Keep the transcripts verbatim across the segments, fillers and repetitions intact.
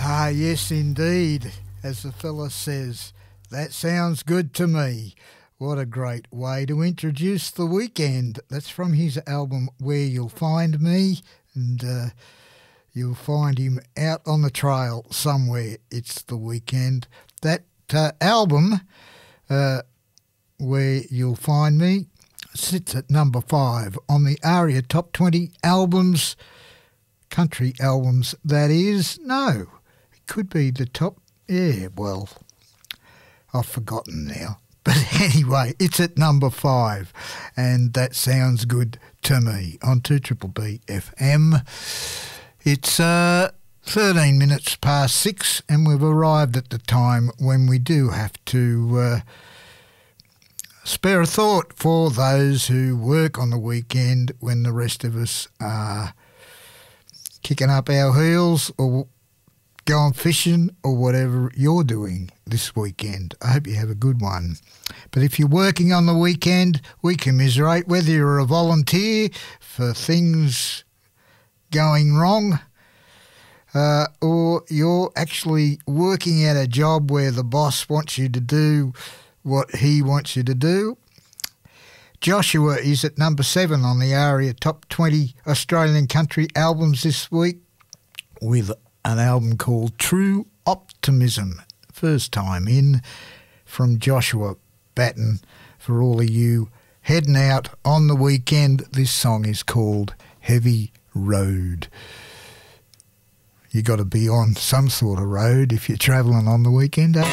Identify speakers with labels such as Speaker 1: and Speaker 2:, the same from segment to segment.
Speaker 1: Ah, yes, indeed. As the fella says, that sounds good to me. What a great way to introduce the weekend. That's from his album Where You'll Find Me, and uh, you'll find him out on the trail somewhere. It's the weekend. That uh, album, uh, Where You'll Find Me, sits at number five on the ARIA Top twenty albums, country albums, that is. No, it could be the top, yeah, well, I've forgotten now. But anyway, it's at number five, and that sounds good to me on two B B B F M. It's uh, thirteen minutes past six, and we've arrived at the time when we do have to uh, spare a thought for those who work on the weekend when the rest of us are kicking up our heels or going fishing or whatever you're doing this weekend. I hope you have a good one. But if you're working on the weekend, we commiserate, whether you're a volunteer for things going wrong uh, or you're actually working at a job where the boss wants you to do what he wants you to do. Joshua is at number seven on the ARIA Top twenty Australian country albums this week with an album called True Optimism. First time in from Joshua Batten. For all of you heading out on the weekend, this song is called Heavy Road. You got to be on some sort of road if you're travelling on the weekend, eh?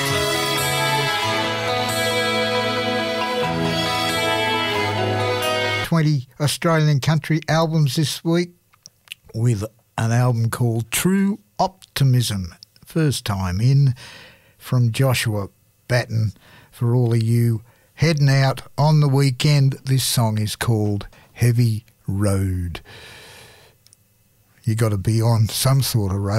Speaker 1: twenty Australian country albums this week with an album called True Optimism. First time in from Joshua Batten. For all of you heading out on the weekend, this song is called Heavy Road. You got to be on some sort of road.